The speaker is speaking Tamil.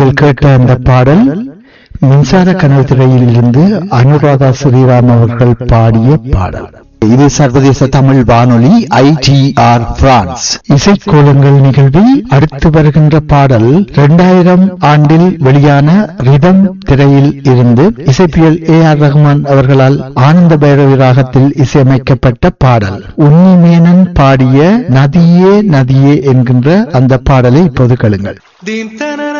நீங்கள் கேட்ட அந்த பாடல் மின்சார கனவு திரையில் இருந்து அனுராதா ஸ்ரீராம் அவர்கள் பாடிய பாடல். இது சர்வதேச தமிழ் வானொலி ITR பிரான்ஸ். இசைக்கோலங்கள் நிகழ்வில் அடுத்து வருகின்ற பாடல் 2000 ஆண்டில் வெளியான ரிதம் திரையில் இருந்து இசைப்பியல் AR ரஹ்மான் அவர்களால் ஆனந்த பைரவி ராகத்தில் இசையமைக்கப்பட்ட பாடல். உன்னிமேனன் பாடிய நதியே நதியே என்கின்ற அந்த பாடலை இப்போது கேளுங்கள்.